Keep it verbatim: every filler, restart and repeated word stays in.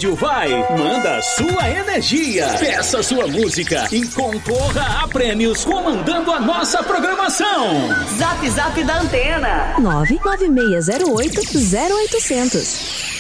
Estúdio Vai manda sua energia, peça sua música e concorra a prêmios comandando a nossa programação. Zap Zap da Antena. nove nove seis zero oito zero oitocentos.